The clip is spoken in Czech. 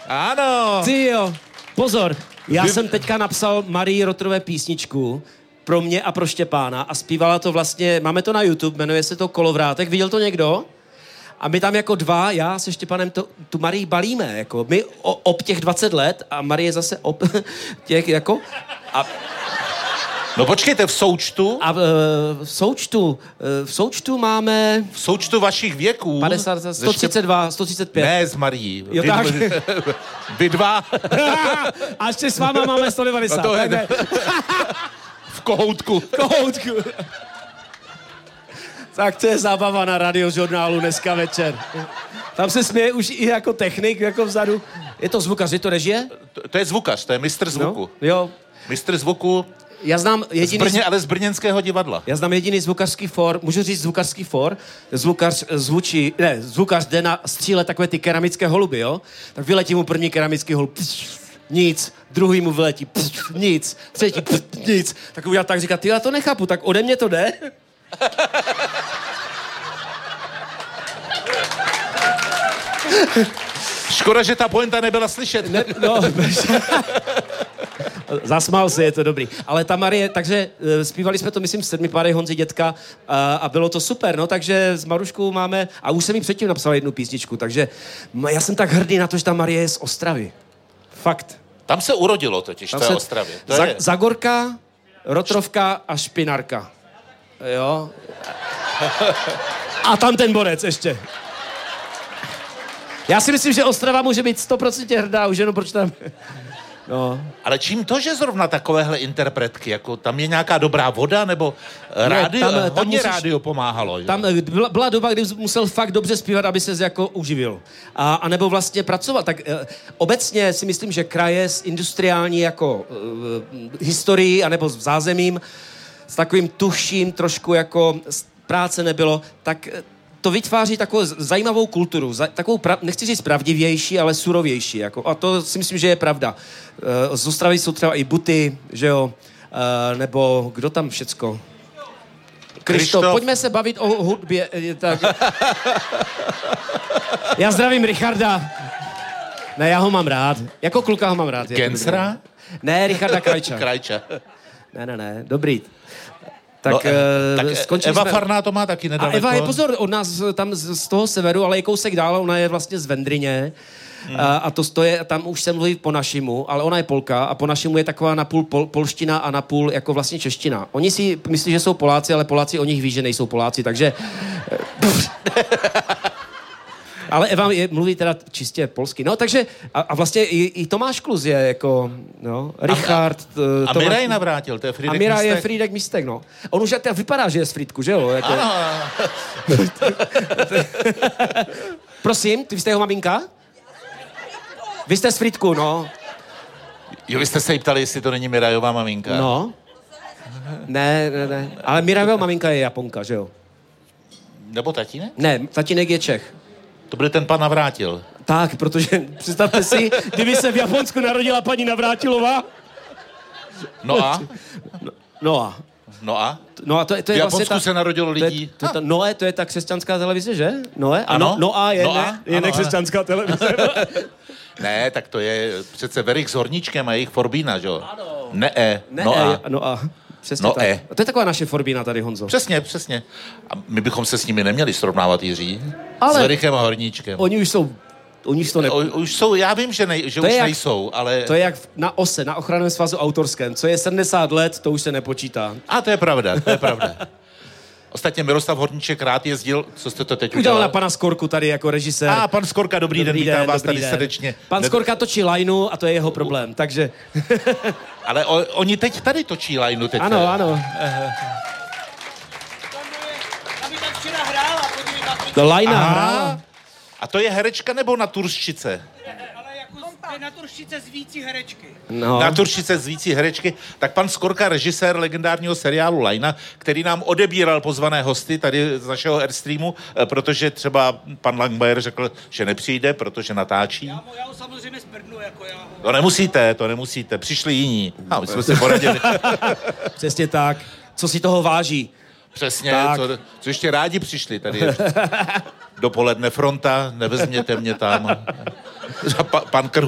Ano. Ty jo, pozor. Já jsem teďka napsal Marii Rotrové písničku pro mě a pro Štěpána a zpívala to vlastně, máme to na YouTube, jmenuje se to Kolovrátek. Viděl to někdo? A my tam jako dva, já se Štěpanem tu Marii balíme, jako my ob těch 20 let a Marie zase ob těch jako... No počkejte, v součtu? A v součtu máme... V součtu vašich věků? 50, 132, 135. Ne, s Marí. Jo, tak. Vy dva. A ještě s váma máme 190. No to je... V kohoutku. Tak to je zábava na radiožurnálu dneska večer. Tam se směje už i jako technik, jako vzadu. Je to zvukař, je to režie? To je zvukař, to je mistr zvuku. No, jo. Mistr zvuku... Já znám jediný... ale z brněnského divadla. Já znám jediný zvukařský for, můžu říct zvukařský for, zvukař jde na stříle takové ty keramické holuby, jo? Tak vyletí mu první keramický holub, nic, druhý mu vyletí, nic, třetí, nic. Tak udělal tak, říká, ty já to nechápu, tak ode mě to jde? Škoda, že ta pointa nebyla slyšet. Zasmál se, je to dobrý. Ale ta Marie, takže zpívali jsme to, myslím, 7 páry Honzy Dětka a bylo to super, no, takže s Maruškou máme, a už jsem jí předtím napsal jednu písničku, takže já jsem tak hrdý na to, že ta Marie je z Ostravy. Fakt. Tam se urodilo totiž, to je Ostravě. Zagorka, Rotrovka a Špinárka. Jo. A tam ten borec ještě. Já si myslím, že Ostrava může být 100% hrdá, už jenom proč tam... No. Ale čím to, že zrovna takovéhle interpretky, jako tam je nějaká dobrá voda, nebo rádio, hodně rádio pomáhalo. Tam byla doba, kdy musel fakt dobře zpívat, aby se jako uživil. A nebo vlastně pracovat. Tak obecně si myslím, že kraje s industriální jako historií, anebo s zázemím, s takovým tuším trošku jako práce nebylo, tak to vytváří takovou zajímavou kulturu, takovou, nechci říct pravdivější, ale surovější. Jako, a to si myslím, že je pravda. Z Ostravy jsou třeba i Buty, že jo, nebo kdo tam všecko? Krištof. Pojďme se bavit o hudbě. Tak. Já zdravím Richarda. Ne, já ho mám rád. Jako kluka ho mám rád. Gensera? Ne, Richarda Krajča. Krajča. Ne, dobrý. Tak, Eva Farná to má taky nedaleko. A Eva je, pozor, od nás tam z toho severu, ale je kousek dál, ona je vlastně z Vendryně. A to je, tam už se mluví po našimu, ale ona je Polka a po našimu je taková napůl polština a napůl jako vlastně čeština. Oni si myslí, že jsou Poláci, ale Poláci o nich ví, že nejsou Poláci, takže... Ale Eva mluví teda čistě polsky. No, takže a vlastně i Tomáš Klus je jako, no, Richard... A Mira je navrátil, to je Frídek Místek. A Mira je Frídek Místek, no. On už vypadá, že je z Frýdku, že jo? Jako... Ano. Prosím, vy jste jeho maminka? Vy jste z Frýdku, no. Jo, vy jste se jí ptali, jestli to není Mirajová maminka. No. Ne. Ale Mirajová maminka je Japonka, že jo? Nebo tatínek? Ne, tatínek je Čech. To byl ten pan Navrátil. Tak, protože představte si, kdyby se v Japonsku narodila paní Navrátilová. No a? No a to je v Japonsku vlastně se narodilo lidí. Noé, to je ta křesťanská televize, že? Noé? Ano. Noá je nekřesťanská televize. Ne, tak to je přece Verich s Horníčkem a jejich Forbína, že jo? Ano. Noá. Přesně tak. A to je taková naše Forbína tady, Honzo. Přesně. A my bychom se s nimi neměli srovnávat, Jiří. Ale s Verichem a Horníčkem. Oni už jsou... Už jsou, já vím, že už nejsou, ale... To je jak na OSE, na ochranném svazu autorském. Co je 70 let, to už se nepočítá. A to je pravda. Ostatně Miroslav Horníček rád jezdil, co jste to teď udělal? Na pana Skorku tady jako režisér. Pan Skorka, dobrý den, vítám vás tady srdečně. Pan Skorka točí lajnu a to je jeho problém, takže... Ale oni teď tady točí lajnu. Ano. Aby tam včera hrála, podívej. To lajna hrála. A to je herečka nebo naturščice? Ale jako naturščice z vící herečky. No. Naturščice z vící herečky. Tak pan Skorka, režisér legendárního seriálu Lajna, který nám odebíral pozvané hosty tady z našeho Airstreamu, protože třeba pan Langmajer řekl, že nepřijde, protože natáčí. Já ho samozřejmě sprdnu, jako já. To nemusíte. Přišli jiní. My jsme si poradili. Přesně tak. Co si toho váží? Přesně, co ještě rádi přišli tady. Dopoledne fronta, nevezměte mě tam. Pan